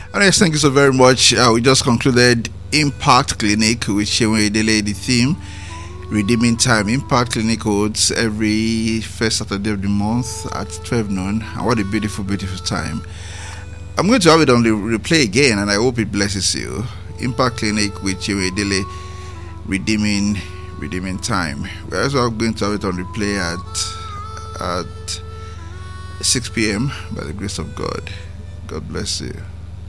And yes, thank you so very much. We just concluded Impact Clinic with Shewe Dele, the theme Redeeming Time. Impact Clinic holds every first Saturday of the month at 12 noon. And what a beautiful, beautiful time. I'm going to have it on the replay again, and I hope it blesses you. Impact Clinic with Shewe Dele, Redeeming Time. We're also going to have it on replay at 6 p.m. by the grace of God. God bless you.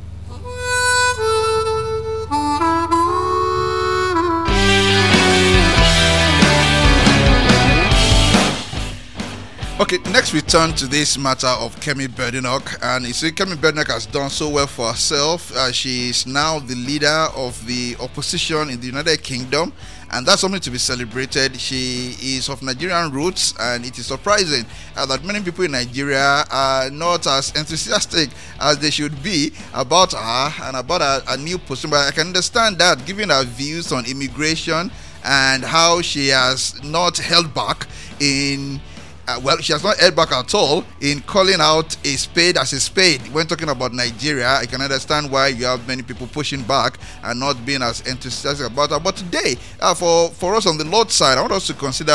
Okay, next we turn to this matter of Kemi Badenoch, and you see Kemi Badenoch has done so well for herself. She is now the leader of the opposition in the United Kingdom, and that's something to be celebrated. She is of Nigerian roots, and it is surprising that many people in Nigeria are not as enthusiastic as they should be about her and about her new position. But I can understand that, given her views on immigration and how she has not held back in she has not held back at all in calling out a spade as a spade. When talking about Nigeria, I can understand why you have many people pushing back and not being as enthusiastic about it. But today, for us on the Lord's side, I want us to consider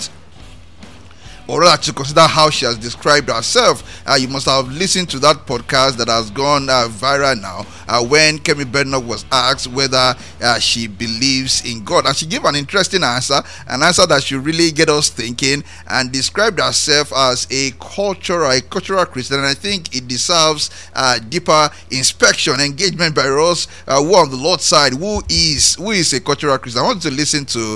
how she has described herself. You must have listened to that podcast that has gone viral now, when Kemi Badenoch was asked whether she believes in God, and she gave an interesting answer, an answer that should really get us thinking, and described herself as a cultural Christian. And I think it deserves deeper inspection, engagement by us who are on the Lord's side. Who is a cultural Christian? I want to listen to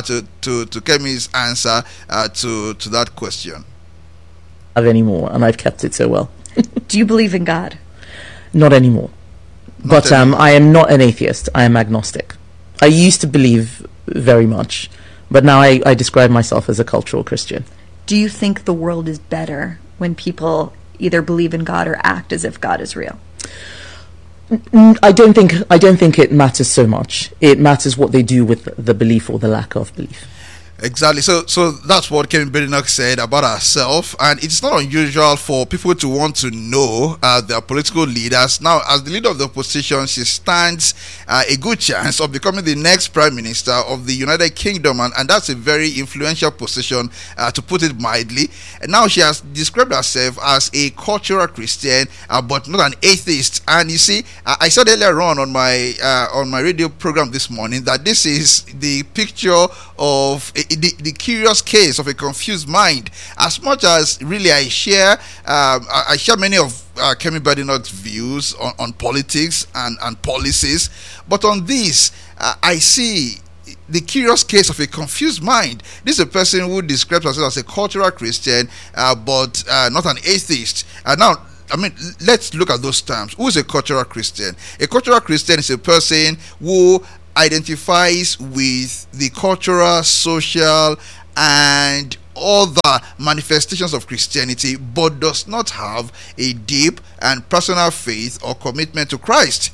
Kemi's answer to that question. Anymore, and I've kept it so well. Do you believe in God? Not anymore. But I am not an atheist. I am agnostic. I used to believe very much, but now I describe myself as a cultural Christian. Do you think the world is better when people either believe in God or act as if God is real? I don't think it matters so much. It matters what they do with the belief or the lack of belief. Exactly. So that's what Kemi Badenoch said about herself, and it's not unusual for people to want to know their political leaders. Now, as the leader of the opposition, she stands a good chance of becoming the next Prime Minister of the United Kingdom, and that's a very influential position, to put it mildly. And now she has described herself as a cultural Christian, but not an atheist. And you see, I said earlier on my radio program this morning that this is the picture of the curious case of a confused mind. As much as really I share many of Kemi Badenoch's views on politics and policies, but on this I see the curious case of a confused mind. This is a person who describes herself as a cultural Christian, but not an atheist. Now, I mean, let's look at those terms. Who is a cultural Christian? A cultural Christian is a person who identifies with the cultural, social, and other manifestations of Christianity, but does not have a deep and personal faith or commitment to Christ.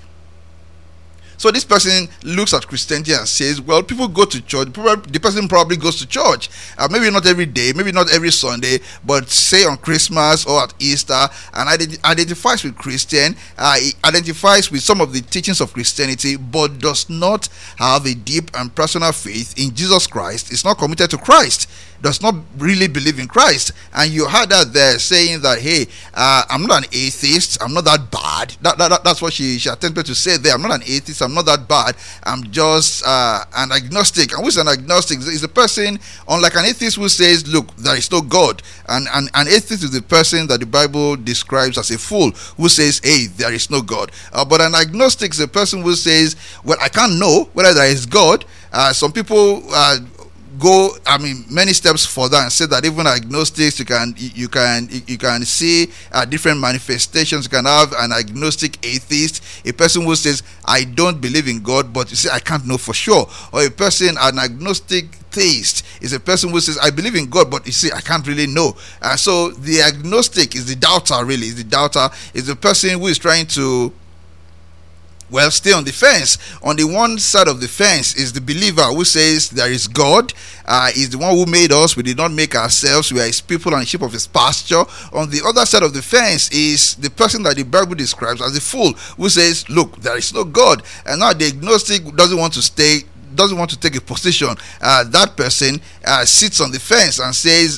So this person looks at Christianity and says, well, people go to church. The person probably goes to church. Maybe not every day, maybe not every Sunday, but say on Christmas or at Easter, and identifies with Christian, identifies with some of the teachings of Christianity, but does not have a deep and personal faith in Jesus Christ. Is not committed to Christ. Does not really believe in Christ. And you heard that there saying that, hey, I'm not an atheist, I'm not that bad. That's what she attempted to say there. I'm not an atheist, I'm not that bad, I'm just an agnostic. And who's an agnostic? Is a person, unlike an atheist, who says, look, there is no God. And an atheist is the person that the Bible describes as a fool, who says, hey, there is no God. But an agnostic is a person who says, well, I can't know whether there is God. Some people go many steps further and say that even agnostics, you can see different manifestations. You can have an agnostic atheist, a person who says I don't believe in God, but you say I can't know for sure. Or an agnostic theist is a person who says I believe in God, but you see I can't really know. So the agnostic is the doubter. Really, is the doubter is the person who is trying to Well, stay on the fence. On the one side of the fence is the believer who says there is God. Is the one who made us. We did not make ourselves. We are his people and sheep of his pasture. On the other side of the fence is the person that the Bible describes as the fool who says, look, there is no God. And now the agnostic doesn't want to take a position. That person sits on the fence and says,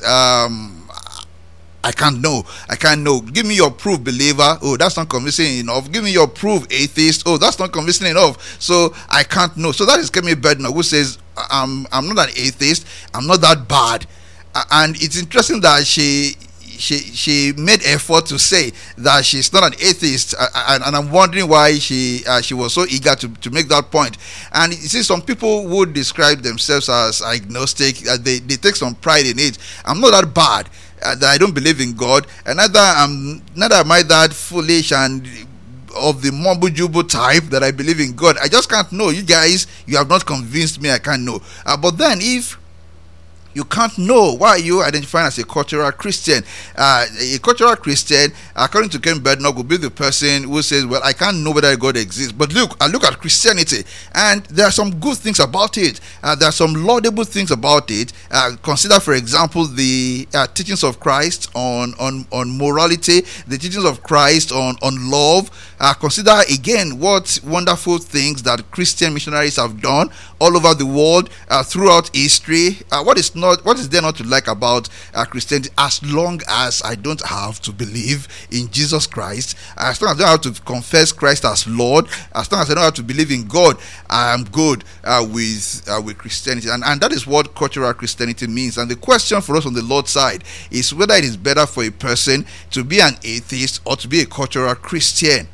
I can't know. Give me your proof, believer. Oh, that's not convincing enough. Give me your proof, atheist. Oh, that's not convincing enough. So I can't know. So that is Kemi Badenoch, who says, I'm not an atheist. I'm not that bad. And it's interesting that she made effort to say that she's not an atheist, and I'm wondering why she was so eager to make that point. And you see, some people would describe themselves as agnostic. They take some pride in it. I'm not that bad. That I don't believe in God, and neither am I that foolish and of the mumbo jumbo type that I believe in God. I just can't know. You guys, you have not convinced me. I can't know. But then if you can't know, why are you identifying as a cultural Christian? A cultural Christian, according to Kemi Badenoch, will be the person who says, well, I can't know whether God exists. But look, I look at Christianity, and there are some good things about it. There are some laudable things about it. Consider, for example, the teachings of Christ on morality, the teachings of Christ on love. Consider again what wonderful things that Christian missionaries have done all over the world throughout history. What is there not to like about Christianity, as long as I don't have to believe in Jesus Christ, as long as I don't have to confess Christ as Lord, as long as I don't have to believe in God, I am good with Christianity. And that is what cultural Christianity means. And the question for us on the Lord's side is whether it is better for a person to be an atheist or to be a cultural Christian.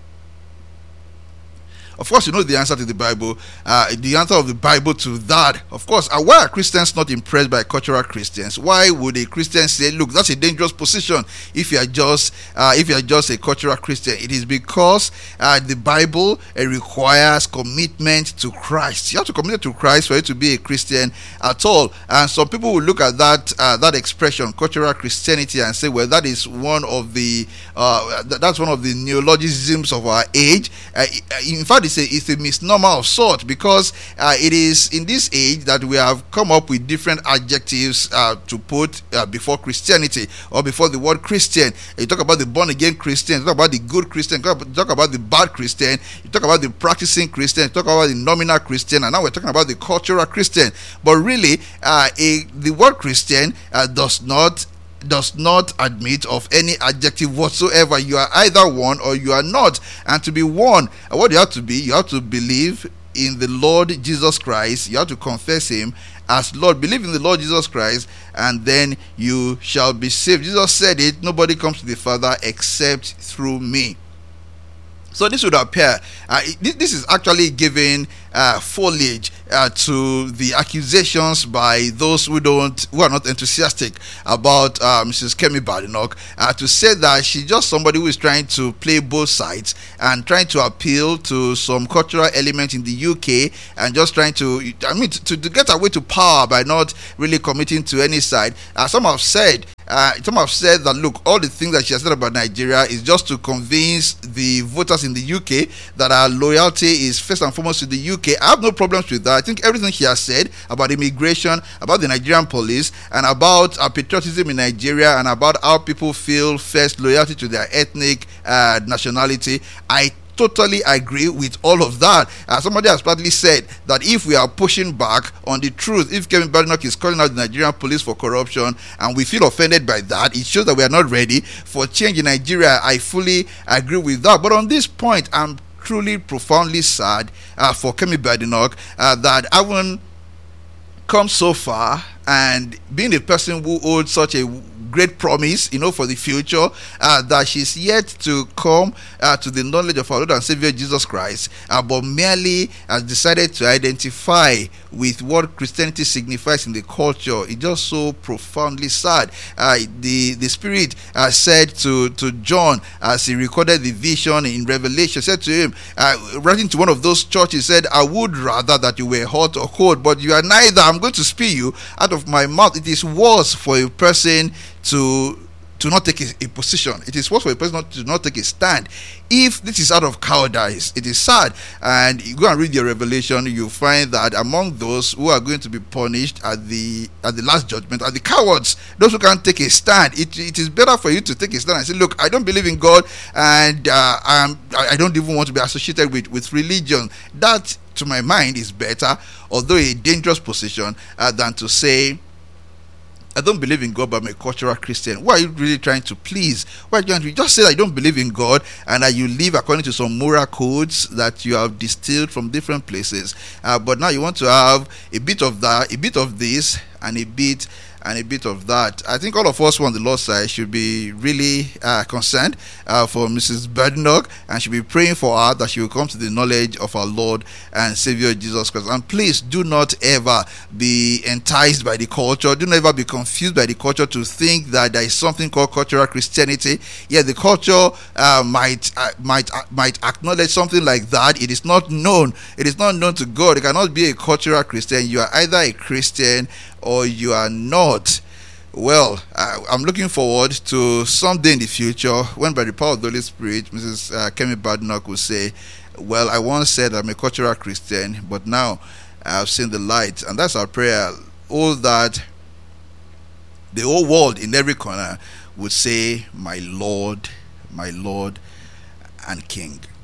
Of course, you know the answer to the Bible. The answer of the Bible to that, of course, why are Christians not impressed by cultural Christians? Why would a Christian say, "Look, that's a dangerous position"? If you are just a cultural Christian, it is because the Bible requires commitment to Christ. You have to commit to Christ for you to be a Christian at all. And some people will look at that expression, cultural Christianity, and say, "Well, that is one of the neologisms of our age." In fact, it's a misnomer of sort, because it is in this age that we have come up with different adjectives to put before Christianity or before the word Christian. You talk about the born again Christian, you talk about the good Christian, you talk about the bad Christian, you talk about the practicing Christian, you talk about the nominal Christian, and now we're talking about the cultural Christian. But really, the word Christian does not admit of any adjective whatsoever. You are either one or you are not. And to be one, what you have to be, you have to believe in the Lord Jesus Christ. You have to confess him as Lord. Believe in the Lord Jesus Christ, and then you shall be saved. Jesus said it, nobody comes to the Father except through me. So this would appear, this is actually giving foliage to the accusations by those who are not enthusiastic about Mrs. Kemi Badenoch, to say that she's just somebody who is trying to play both sides and trying to appeal to some cultural element in the UK, and just trying to get her way to power by not really committing to any side. Some have said that, look, all the things that she has said about Nigeria is just to convince the voters in the UK that our loyalty is first and foremost to the UK. I have no problems with that. I think everything she has said about immigration, about the Nigerian police, and about patriotism in Nigeria, and about how people feel first loyalty to their ethnic nationality, I totally agree with all of that. Somebody has partly said that if we are pushing back on the truth, if Kemi Badenoch is calling out the Nigerian police for corruption and we feel offended by that, it shows that we are not ready for change in Nigeria. I fully agree with that. But on this point, I'm truly profoundly sad for Kemi Badenoch that I haven't come so far, and being a person who holds such a great promise, for the future, that she's yet to come to the knowledge of our Lord and Savior Jesus Christ, but merely has decided to identify with what Christianity signifies in the culture. It's just so profoundly sad. The Spirit said to John, as he recorded the vision in Revelation, said to him, writing to one of those churches, said, "I would rather that you were hot or cold, but you are neither. I'm going to spew you out of my mouth." It is worse for a person to to not take a position. It is worse for a person to not take a stand. If this is out of cowardice, it is sad. And you go and read your Revelation, you find that among those who are going to be punished at the last judgment are the cowards, those who can't take a stand. It is better for you to take a stand and say, look, I don't believe in God, and I don't even want to be associated with religion. That, to my mind, is better, although a dangerous position, than to say, I don't believe in God, but I'm a cultural Christian. Who are you really trying to please? Why don't you just say I don't believe in God and that you live according to some moral codes that you have distilled from different places? But now you want to have a bit of that, a bit of this, and a bit of that. I think all of us who on the Lord's side should be really concerned for Mrs. Badenoch, and should be praying for her that she will come to the knowledge of our Lord and Savior Jesus Christ. And please do not ever be enticed by the culture. Do not ever be confused by the culture to think that there is something called cultural Christianity. Yeah, the culture might acknowledge something like that. It is not known. It is not known to God. You cannot be a cultural Christian. You are either a Christian or you are not. Well, I'm looking forward to someday in the future when, by the power of the Holy Spirit, Mrs. Kemi Badenoch will say, well, I once said I'm a cultural Christian, but now I've seen the light. And that's our prayer. All that the whole world in every corner would say, my Lord and King.